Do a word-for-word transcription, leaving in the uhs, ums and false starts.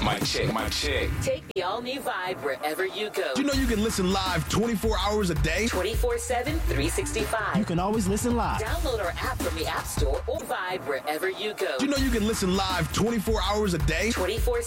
Mic check, mic check. Take the all-new Vibe wherever you go. Do you know you can listen live twenty-four hours a day? twenty-four seven, three sixty-five. You can always listen live. Download our app from the App Store or Vibe wherever you go. Do you know you can listen live twenty-four hours a day? twenty-four